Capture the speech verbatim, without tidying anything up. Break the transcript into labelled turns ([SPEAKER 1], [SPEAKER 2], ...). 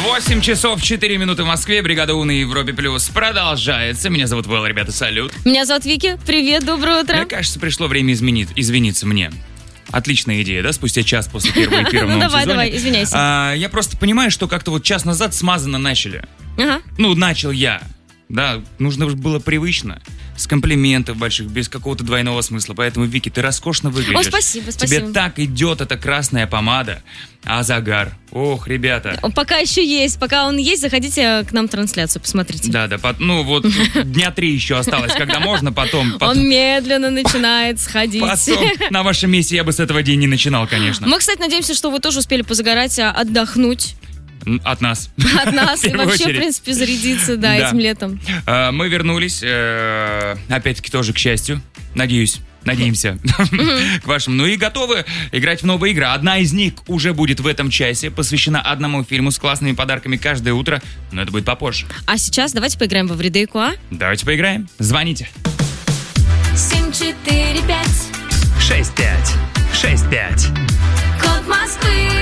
[SPEAKER 1] восемь часов четыре минуты в Москве. Бригада У на Европе Плюс продолжается. Меня зовут Вэл, ребята, салют.
[SPEAKER 2] Меня зовут Вики. Привет, доброе утро.
[SPEAKER 1] Мне кажется, пришло время изменить, извиниться мне. Отличная идея, да, спустя час после первого эфира в новом
[SPEAKER 2] Ну давай,
[SPEAKER 1] сезоне.
[SPEAKER 2] давай, извиняйся.
[SPEAKER 1] А, я просто понимаю, что как-то вот час назад смазанно начали.
[SPEAKER 2] Ага.
[SPEAKER 1] Ну, начал я. Да, нужно было привычно. С комплиментов больших, без какого-то двойного смысла. Поэтому, Вики, ты роскошно выглядишь.
[SPEAKER 2] О, спасибо, спасибо.
[SPEAKER 1] Тебе так идет эта красная помада. А загар? Ох, ребята.
[SPEAKER 2] Он пока еще есть. Пока он есть, заходите к нам в трансляцию, посмотрите.
[SPEAKER 1] Да, да, по- ну вот дня три еще осталось, когда можно, потом... потом
[SPEAKER 2] Он медленно начинает сходить.
[SPEAKER 1] Потом, на вашем месте я бы с этого дня не начинал, конечно.
[SPEAKER 2] Мы, кстати, надеемся, что вы тоже успели позагорать, а, отдохнуть
[SPEAKER 1] От нас.
[SPEAKER 2] от нас и
[SPEAKER 1] В первую
[SPEAKER 2] вообще, в
[SPEAKER 1] очередь.
[SPEAKER 2] принципе, зарядиться, да,
[SPEAKER 1] Да.
[SPEAKER 2] этим летом.
[SPEAKER 1] А, Мы вернулись, э, опять-таки тоже к счастью, надеюсь. Надеемся к вашим. Ну и готовы играть в новые игры. Одна из них уже будет в этом часе, посвящена одному фильму с классными подарками каждое утро, но это будет попозже.
[SPEAKER 2] А сейчас давайте поиграем во вредейку, а?
[SPEAKER 1] Давайте поиграем. Звоните.
[SPEAKER 3] семь четыре пять.
[SPEAKER 1] шесть пять шесть пять.
[SPEAKER 3] Код Москвы.